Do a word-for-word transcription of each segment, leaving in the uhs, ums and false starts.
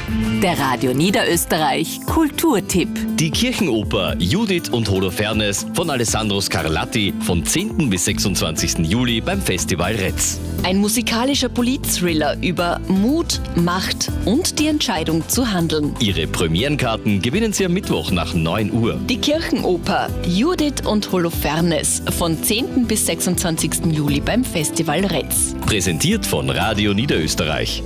Der Radio Niederösterreich Kulturtipp. Die Kirchenoper Judith und Holofernes von Alessandro Scarlatti von zehnten bis sechsundzwanzigsten Juli beim Festival Retz. Ein musikalischer Politthriller über Mut, Macht und die Entscheidung zu handeln. Ihre Premierenkarten gewinnen Sie am Mittwoch nach neun Uhr. Die Kirchenoper Judith und Holofernes von zehnten bis sechsundzwanzigsten Juli beim Festival Retz. Präsentiert von Radio Niederösterreich.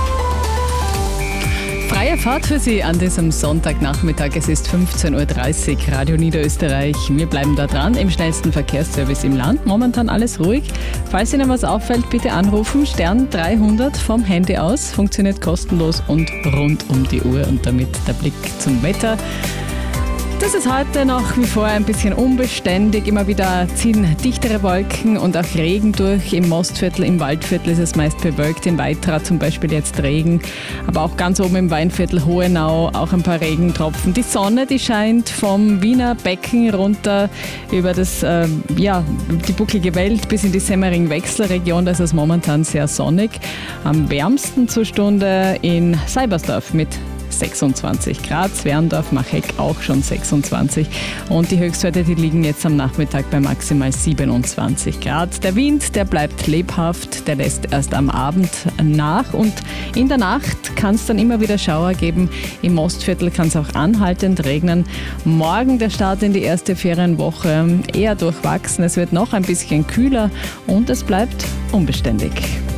Freie Fahrt für Sie an diesem Sonntagnachmittag. Es ist fünfzehn Uhr dreißig, Radio Niederösterreich. Wir bleiben da dran im schnellsten Verkehrsservice im Land. Momentan alles ruhig. Falls Ihnen was auffällt, bitte anrufen. Stern dreihundert vom Handy aus. Funktioniert kostenlos und rund um die Uhr. Und damit der Blick zum Wetter. Das ist heute noch wie vorher ein bisschen unbeständig. Immer wieder ziehen dichtere Wolken und auch Regen durch. Im Mostviertel, im Waldviertel ist es meist bewölkt. In Weitra zum Beispiel jetzt Regen. Aber auch ganz oben im Weinviertel Hohenau auch ein paar Regentropfen. Die Sonne, die scheint vom Wiener Becken runter über das, äh, ja, die bucklige Welt bis in die Semmering-Wechselregion. Da ist es momentan sehr sonnig. Am wärmsten zur Stunde in Seibersdorf mit sechsundzwanzig Grad, Zwerndorf, Machegg auch schon sechsundzwanzig und die Höchstwerte, die liegen jetzt am Nachmittag bei maximal siebenundzwanzig Grad. Der Wind, der bleibt lebhaft, der lässt erst am Abend nach und in der Nacht kann es dann immer wieder Schauer geben. Im Mostviertel kann es auch anhaltend regnen. Morgen der Start in die erste Ferienwoche eher durchwachsen, es wird noch ein bisschen kühler und es bleibt unbeständig.